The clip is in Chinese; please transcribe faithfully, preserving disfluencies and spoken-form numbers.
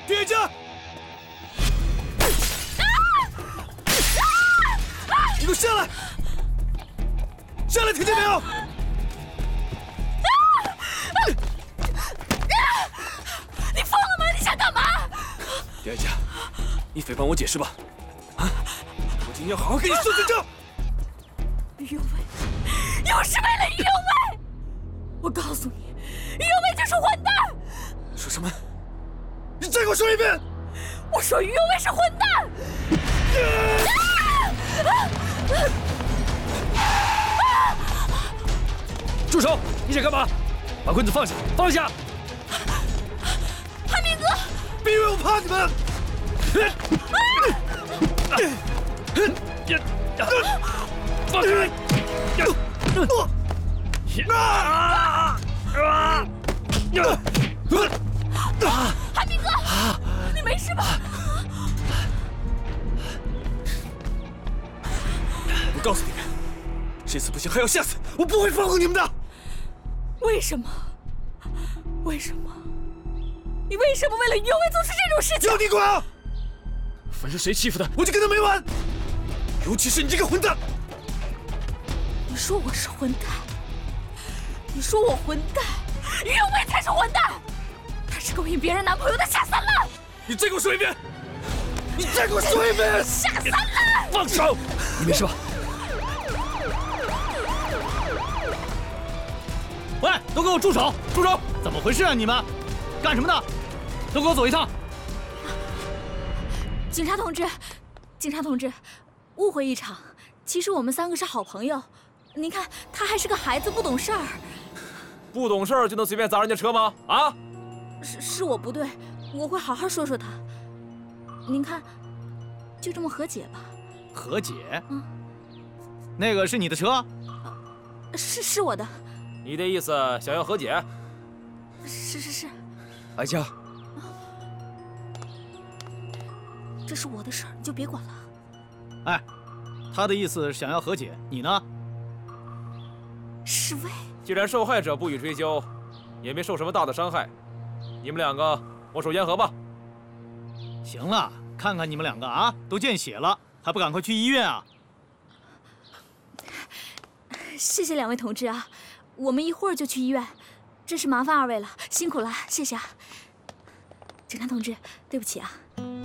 别家！你给我下来！下来，听见没有？ 你疯了吗？你想干嘛？ 别家，你诽谤我解释吧！啊！我今天要好好给你算算账。 于有为，又是为了于有为！我告诉你，于有为就是混蛋！ 说什么？你再给我说一遍！ 我说于有为是混蛋！ 住手！你想干嘛？把棍子放下！放下！ 汉明哥， 别以为我怕你们！放开！ 汉明哥，你没事吧？ 我告诉你们，这次不行还有下次，我不会放过你们的。 为什么？为什么？你为什么为了于有为做出这种事情？ 就你管！凡是谁欺负他，我就跟他没完。尤其是你这个混蛋！ 你说我是混蛋？你说我混蛋？于有为才是混蛋！他是勾引别人男朋友的下三滥！ 你再给我说一遍！你再给我说一遍！ 下三滥！ 放手！你没事吧？ 喂，都给我住手！住手！怎么回事啊？你们干什么呢？都给我走一趟！ 警察同志，警察同志，误会一场。其实我们三个是好朋友。您看，他还是个孩子，不懂事儿。 不懂事儿就能随便砸人家车吗？啊！ 是是我不对，我会好好说说他。您看，就这么和解吧。 和解？ 嗯。 那个是你的车？ 是是我的。 你的意思想要和解？ 是是是。 哀家， 这是我的事儿，你就别管了。 哎，他的意思想要和解，你呢？ 示威。 既然受害者不予追究，也没受什么大的伤害，你们两个握手言和吧。 行了，看看你们两个啊，都见血了，还不赶快去医院啊？ 谢谢两位同志啊，我们一会儿就去医院，真是麻烦二位了，辛苦了，谢谢啊。警察同志，对不起啊。